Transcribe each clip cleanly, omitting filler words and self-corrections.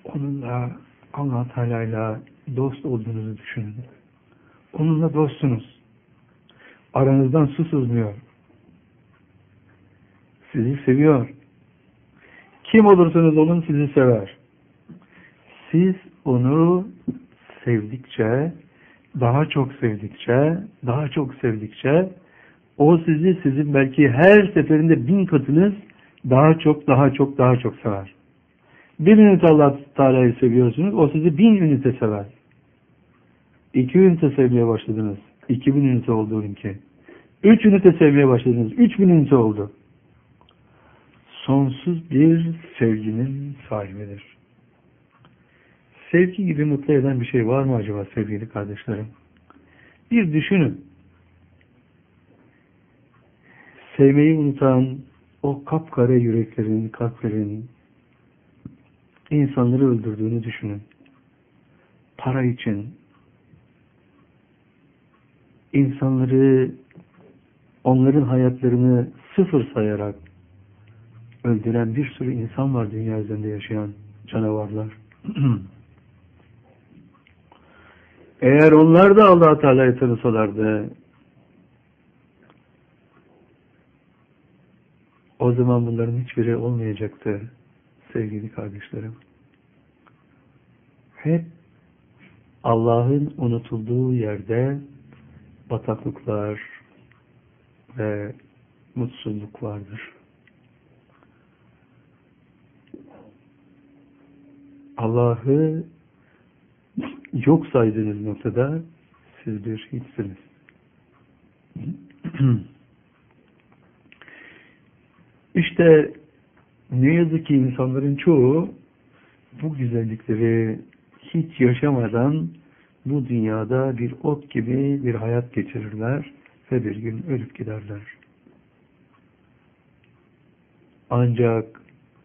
onunla, Allah Teala'yla dost olduğunuzu düşünün. Onunla dostsunuz. Aranızdan su sızmıyor. Sizi seviyor. Kim olursanız olun sizi sever. Siz onu sevdikçe, daha çok sevdikçe, daha çok sevdikçe o sizi sizin belki her seferinde 1000 katınız daha çok, daha çok, daha çok sever. 1 ünite Allah Teala'yı seviyorsunuz, o sizi 1000 ünite sever. 2 ünite sevmeye başladınız, 2000 ünite oldu ki. 3 ünite sevmeye başladınız, 3000 ünite oldu. Sonsuz bir sevginin sahibidir. Sevgi gibi mutlu eden bir şey var mı acaba sevgili kardeşlerim? Bir düşünün. Sevmeyi unutan o kapkara yüreklerin, kalplerin insanları öldürdüğünü düşünün. Para için insanları, onların hayatlarını sıfır sayarak öldüren bir sürü insan var dünya üzerinde yaşayan canavarlar. Eğer onlar da Allah-u Teala'yı tanısalardı, o zaman bunların hiçbiri olmayacaktı sevgili kardeşlerim. Hep Allah'ın unutulduğu yerde bataklıklar ve mutsuzluk vardır. Allah'ı yok saydığınız noktada siz bir hiçsiniz. İşte ne yazık ki insanların çoğu bu güzellikleri hiç yaşamadan bu dünyada bir ot gibi bir hayat geçirirler ve bir gün ölüp giderler. Ancak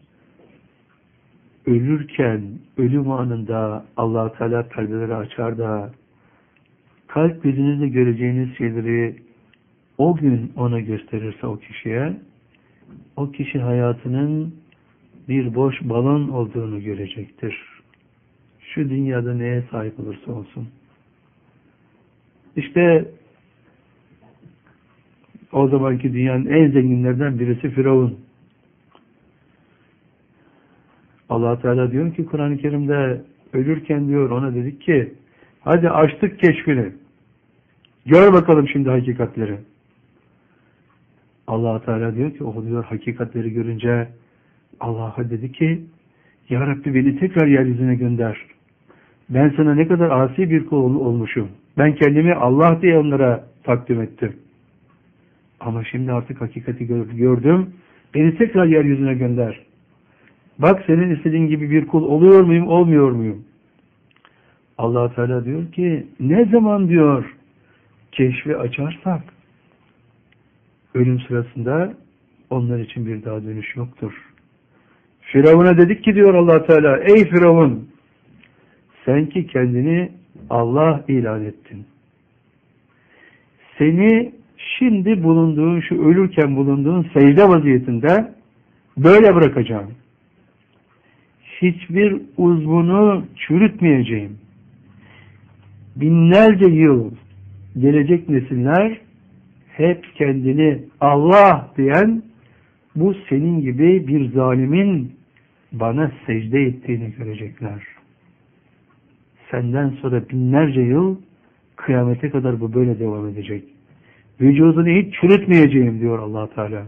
ölürken, ölüm anında Allah Teala perdeleri açar da kalp gözünüzle göreceğiniz şeyleri o gün ona gösterirse o kişiye, o kişi hayatının bir boş balon olduğunu görecektir. Şu dünyada neye sahip olursa olsun. İşte o zamanki dünyanın en zenginlerden birisi Firavun. Allah Teala diyor ki Kur'an-ı Kerim'de ölürken diyor ona dedik ki hadi açtık keşfini. Gör bakalım şimdi hakikatleri. Allah Teala diyor ki o diyor hakikatleri görünce Allah'a dedi ki Ya Rabbi beni tekrar yeryüzüne gönder. Ben sana ne kadar asi bir kul olmuşum. Ben kendimi Allah diye onlara takdim ettim. Ama şimdi artık hakikati gördüm. Beni tekrar yeryüzüne gönder. Bak senin istediğin gibi bir kul oluyor muyum, olmuyor muyum? Allah Teala diyor ki ne zaman diyor keşfi açarsak ölüm sırasında onlar için bir daha dönüş yoktur. Firavun'a dedik ki diyor Allah Teala ey Firavun sen ki kendini Allah ilan ettin. Seni şimdi bulunduğun şu ölürken bulunduğun secde vaziyetinde böyle bırakacağım. Hiçbir uzvunu çürütmeyeceğim. Binlerce yıl gelecek nesiller hep kendini Allah diyen bu senin gibi bir zalimin bana secde ettiğini görecekler. Senden sonra binlerce yıl kıyamete kadar bu böyle devam edecek. Vücudunu hiç çürütmeyeceğim diyor Allah Teala.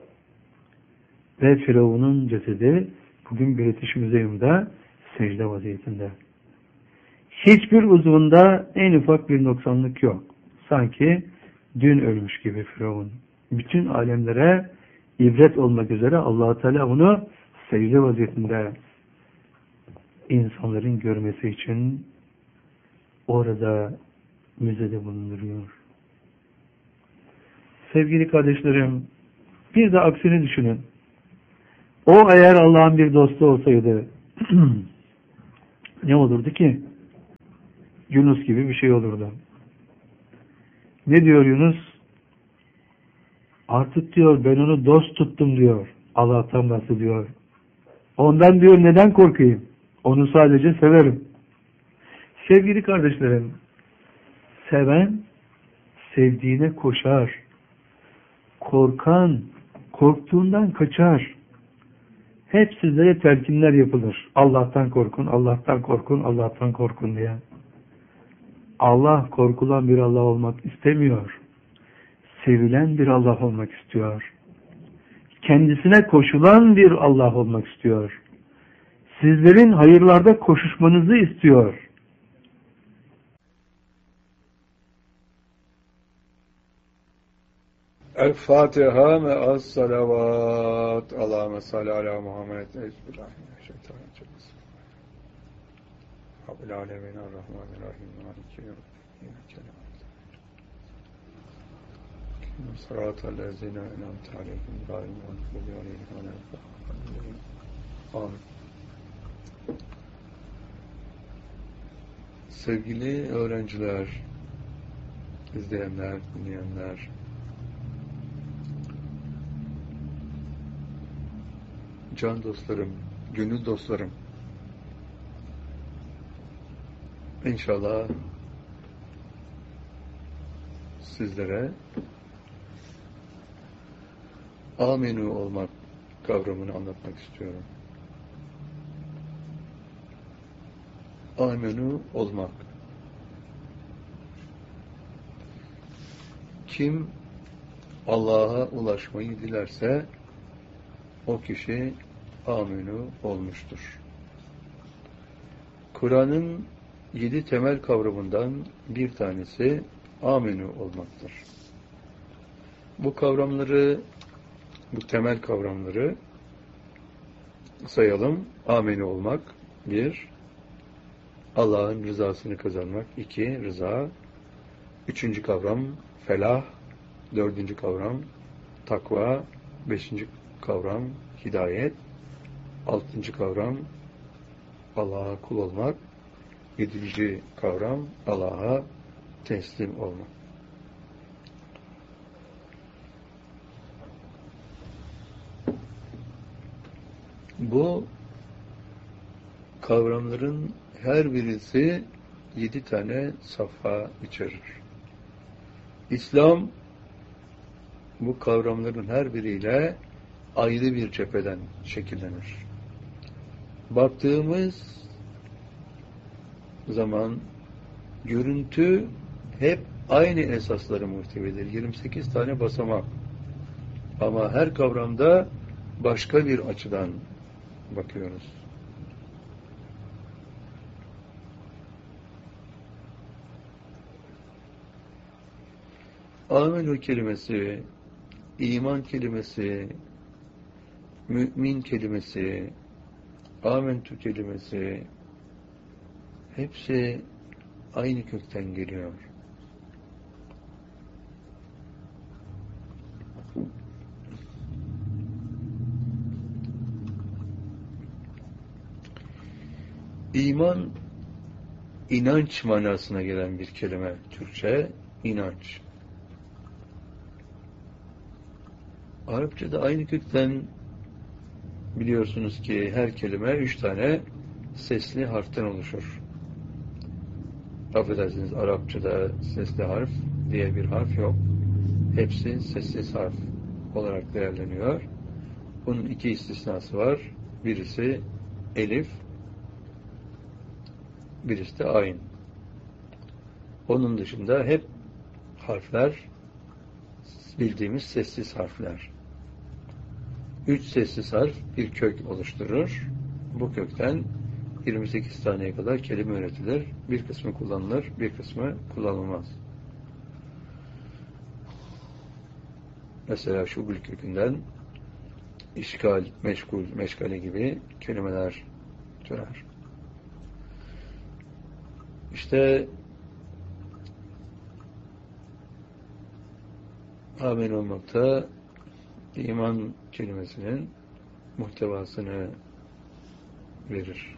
Ve Firavun'un cesedi bugün British Museum'da secde vaziyetinde. Hiçbir uzvunda en ufak bir noksanlık yok. Sanki dün ölmüş gibi Firavun. Bütün alemlere ibret olmak üzere Allah Teala onu secde vaziyetinde insanların görmesi için orada müzede bulunduruyor. Sevgili kardeşlerim, bir de aksini düşünün. O eğer Allah'ın bir dostu olsaydı ne olurdu ki? Yunus gibi bir şey olurdu. Ne diyor Yunus? Artık diyor ben onu dost tuttum diyor. Allah'tan bahsediyor. Ondan diyor neden korkayım? Onu sadece severim. Sevgili kardeşlerim, seven sevdiğine koşar. Korkan korktuğundan kaçar. Hep sizlere telkinler yapılır. Allah'tan korkun, Allah'tan korkun, Allah'tan korkun diye. Allah korkulan bir Allah olmak istemiyor. Sevilen bir Allah olmak istiyor. Kendisine koşulan bir Allah olmak istiyor. Sizlerin hayırlarda koşuşmanızı istiyor. El-Fatiha me'as salavat. Allahümme salli ala Muhammed. Euzubillahimineşşeytanirracim. Rabbil alemin er-Rahmanirrahim. Maliki yevmiddin. Sıratal lezine en'amte aleyhim gâyril mağdûbi aleyhim ve lâ-d-dâllîn. Amin. Sevgili öğrenciler, izleyenler, dinleyenler, can dostlarım, gönül dostlarım, İnşallah sizlere amenü olmak kavramını anlatmak istiyorum. Amenü olmak. Kim Allah'a ulaşmayı dilerse o kişi amenü olmuştur. Kur'an'ın 7 temel kavramından bir tanesi amenü olmaktır. Bu kavramları, bu temel kavramları sayalım. Amenü olmak 1, Allah'ın rızasını kazanmak. 2, rıza. 3. kavram felah. 4. kavram takva. 5. kavram hidayet. 6. kavram Allah'a kul olmak. 7. kavram Allah'a teslim olmak. Bu kavramların her birisi 7 tane safha içerir. İslam bu kavramların her biriyle ayrı bir cepheden şekillenir. Baktığımız zaman görüntü hep aynı esasları muhtevedir. 28 tane basamak. Ama her kavramda başka bir açıdan bakıyoruz. Amenü kelimesi, iman kelimesi, mümin kelimesi, amentü kelimesi hepsi aynı kökten geliyor. İman, inanç manasına gelen bir kelime. Türkçe, inanç. Arapçada aynı kökten biliyorsunuz ki her kelime 3 tane sesli harften oluşur. Affedersiniz, Arapçada sesli harf diye bir harf yok. Hepsi sessiz harf olarak değerleniyor. Bunun 2 istisnası var. Birisi elif, birisi de ayn. Onun dışında hep harfler bildiğimiz sessiz harfler. 3 sessiz harf bir kök oluşturur. Bu kökten 28 taneye kadar kelime üretilir. Bir kısmı kullanılır, bir kısmı kullanılmaz. Mesela şugul kökünden işgal, meşgul, meşgale gibi kelimeler türer. İşte amin olmakta iman kelimesinin muhtevasını verir.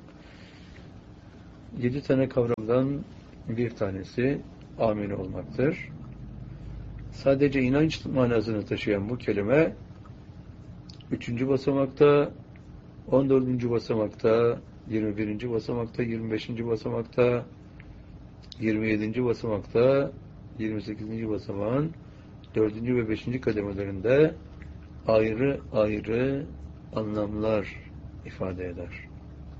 7 tane kavramdan bir tanesi amin olmaktır. Sadece inanç manasını taşıyan bu kelime 3. basamakta 14. basamakta, 21. basamakta, 25. basamakta, 27. basamakta, 28. basamağın 4. ve 5. kademelerinde ayrı ayrı anlamlar ifade eder.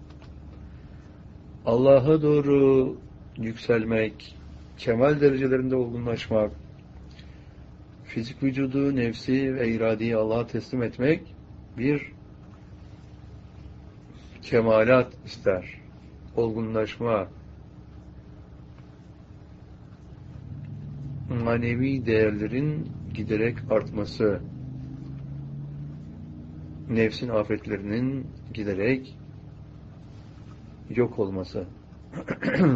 Allah'a doğru yükselmek, kemal derecelerinde olgunlaşmak, fizik vücudu, nefsi ve iradeyi Allah'a teslim etmek bir kemalat ister. Olgunlaşma, manevi değerlerin giderek artması, nefsin afetlerinin giderek yok olması.